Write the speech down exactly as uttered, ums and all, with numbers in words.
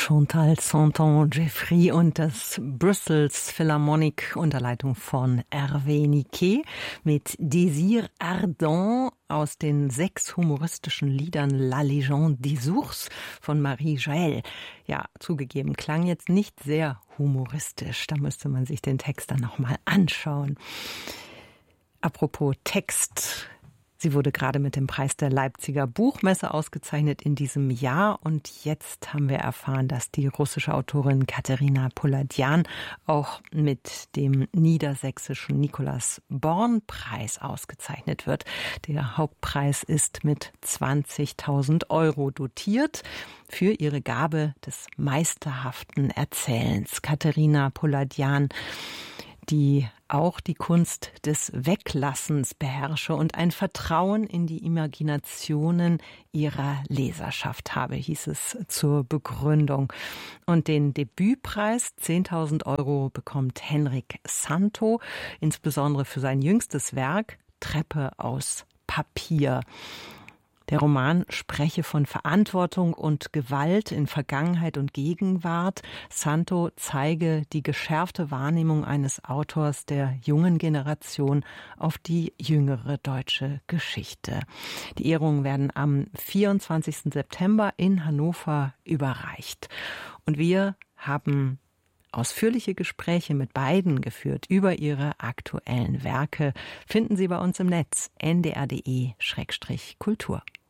Chantal Saint-Onge und das Brussels Philharmonic unter Leitung von Hervé Niquet mit Désir ardent aus den sechs humoristischen Liedern La Légende des Ours von Marie Jaël. Ja, zugegeben, klang jetzt nicht sehr humoristisch. Da müsste man sich den Text dann nochmal anschauen. Apropos Text. Sie wurde gerade mit dem Preis der Leipziger Buchmesse ausgezeichnet in diesem Jahr. Und jetzt haben wir erfahren, dass die russische Autorin Katerina Poladian auch mit dem niedersächsischen Nikolaus-Born-Preis ausgezeichnet wird. Der Hauptpreis ist mit zwanzigtausend Euro dotiert für ihre Gabe des meisterhaften Erzählens. Katerina Poladian, die auch die Kunst des Weglassens beherrsche und ein Vertrauen in die Imaginationen ihrer Leserschaft habe, hieß es zur Begründung. Und den Debütpreis, zehntausend Euro, bekommt Henrik Santo, insbesondere für sein jüngstes Werk Treppe aus Papier. Der Roman spreche von Verantwortung und Gewalt in Vergangenheit und Gegenwart. Santo zeige die geschärfte Wahrnehmung eines Autors der jungen Generation auf die jüngere deutsche Geschichte. Die Ehrungen werden am vierundzwanzigsten September in Hannover überreicht. Und wir haben ausführliche Gespräche mit beiden geführt über ihre aktuellen Werke. Finden Sie bei uns im Netz n d r punkt d e Schrägstrich Kultur.